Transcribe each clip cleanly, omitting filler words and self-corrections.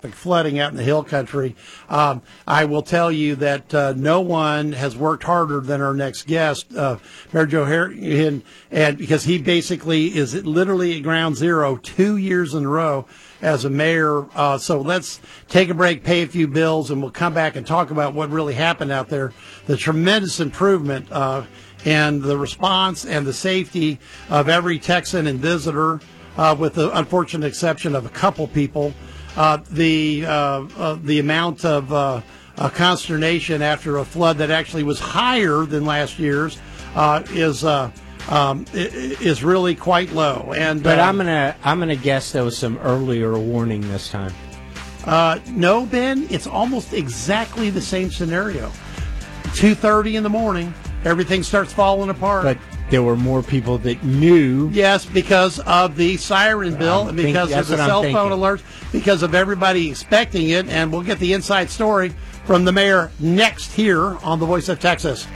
catastrophic flooding out in the hill country. I will tell you that no one has worked harder than our next guest, Mayor Joe Harrigan, and because he basically is literally at ground zero 2 years in a row as a mayor. So let's take a break, pay a few bills, and we'll come back and talk about what really happened out there, the tremendous improvement and the response and the safety of every Texan and visitor, with the unfortunate exception of a couple people. The amount of consternation after a flood that actually was higher than last year's is really quite low. But I'm gonna guess there was some earlier warning this time. No, Ben, it's almost exactly the same scenario. 2:30 in the morning, everything starts falling apart. But there were more people that knew. Yes, because of the siren bill, and because of the cell phone alerts, because of everybody expecting it. And we'll get the inside story from the mayor next here on The Voice of Texas.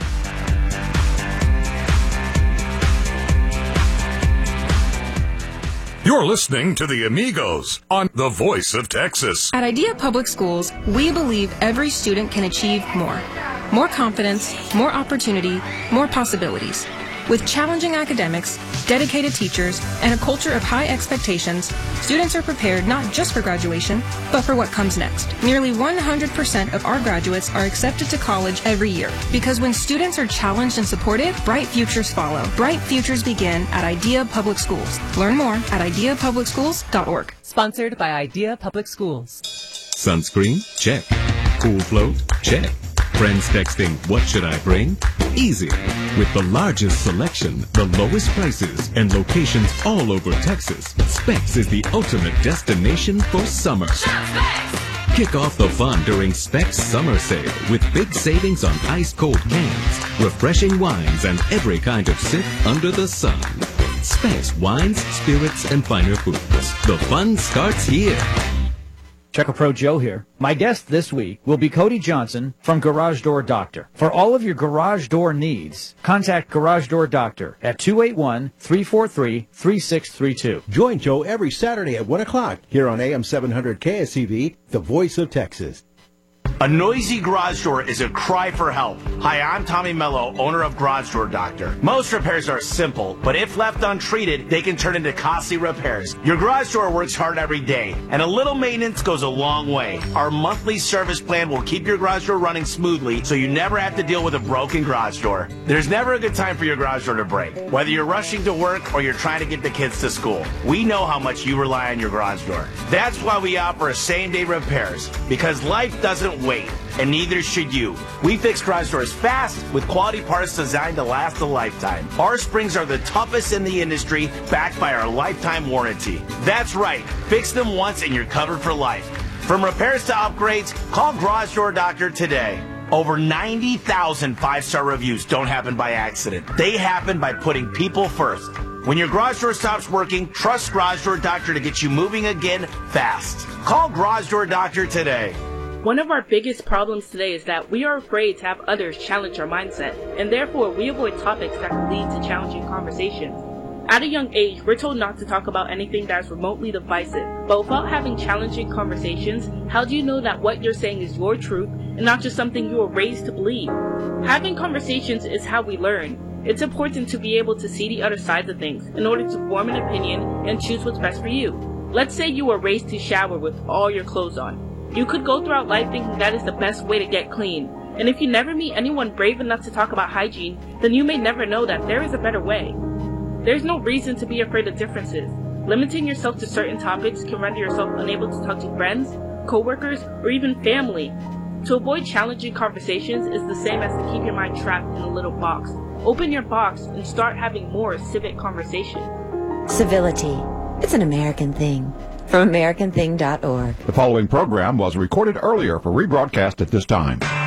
You're listening to the Amigos on The Voice of Texas. At Idea Public Schools, we believe every student can achieve more. More confidence, more opportunity, more possibilities. With challenging academics, dedicated teachers, and a culture of high expectations, students are prepared not just for graduation, but for what comes next. Nearly 100% of our graduates are accepted to college every year, because when students are challenged and supported, bright futures follow. Bright futures begin at Idea Public Schools. Learn more at ideapublicschools.org. Sponsored by Idea Public Schools. Sunscreen? Check. Cool float? Check. Friends texting, what should I bring? Easy. With the largest selection, the lowest prices, and locations all over Texas, Specs is the ultimate destination for summer. Kick off the fun during Specs Summer Sale with big savings on ice-cold cans, refreshing wines, and every kind of sip under the sun. Specs Wines, Spirits, and Finer Foods. The fun starts here. Checker Pro Joe here. My guest this week will be Cody Johnson from Garage Door Doctor. For all of your garage door needs, contact Garage Door Doctor at 281-343-3632. Join Joe every Saturday at 1 o'clock here on AM 700 KSCV, The Voice of Texas. A noisy garage door is a cry for help. Hi, I'm Tommy Mello, owner of Garage Door Doctor. Most repairs are simple, but if left untreated, they can turn into costly repairs. Your garage door works hard every day, and a little maintenance goes a long way. Our monthly service plan will keep your garage door running smoothly, so you never have to deal with a broken garage door. There's never a good time for your garage door to break. Whether you're rushing to work or you're trying to get the kids to school, we know how much you rely on your garage door. That's why we offer same-day repairs, because life doesn't wait, and neither should you. We fix garage doors fast with quality parts designed to last a lifetime. Our springs are the toughest in the industry, backed by our lifetime warranty. That's right, fix them once and you're covered for life. From repairs to upgrades, call Garage Door Doctor today. Over 90,000 five-star reviews don't happen by accident. They happen by putting people first. When your garage door stops working, trust Garage Door Doctor to get you moving again fast. Call Garage Door Doctor today. One of our biggest problems today is that we are afraid to have others challenge our mindset, and therefore we avoid topics that can lead to challenging conversations. At a young age, we're told not to talk about anything that is remotely divisive, but without having challenging conversations, how do you know that what you're saying is your truth and not just something you were raised to believe? Having conversations is how we learn. It's important to be able to see the other sides of things in order to form an opinion and choose what's best for you. Let's say you were raised to shower with all your clothes on. You could go throughout life thinking that is the best way to get clean. And if you never meet anyone brave enough to talk about hygiene, then you may never know that there is a better way. There's no reason to be afraid of differences. Limiting yourself to certain topics can render yourself unable to talk to friends, co-workers, or even family. To avoid challenging conversations is the same as to keep your mind trapped in a little box. Open your box and start having more civic conversation. Civility. It's an American thing. From AmericanThing.org. The following program was recorded earlier for rebroadcast at this time.